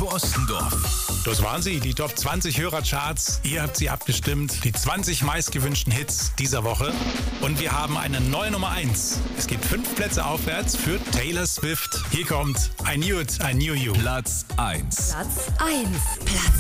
Ostendorf. Das waren sie, die Top 20 Hörercharts. Ihr habt sie abgestimmt. Die 20 meistgewünschten Hits dieser Woche. Und wir haben eine neue Nummer 1. Es geht 5 Plätze aufwärts für Taylor Swift. Hier kommt I Knew It, I Knew You. Platz 1. Platz 1. Platz